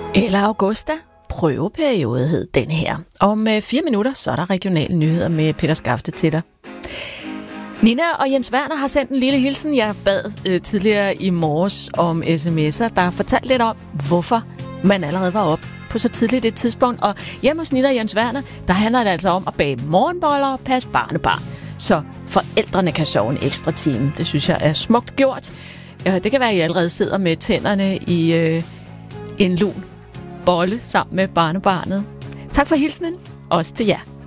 Eller Augusta. Prøveperiode hed den her. Om 4 minutter, så er der regionale nyheder med Peter Skafte til dig. Nina og Jens Werner har sendt en lille hilsen. Jeg bad tidligere i morges om sms'er, der har fortalt lidt om, hvorfor man allerede var op på så tidligt et tidspunkt. Og hjemme hos Nina og Jens Werner, der handler det altså om at bage morgenboller og passe barnebarn. Så forældrene kan sove en ekstra time. Det synes jeg er smukt gjort. Det kan være, at I allerede sidder med tænderne i en lun bolle sammen med barnebarnet. Tak for hilsenen. Også til jer.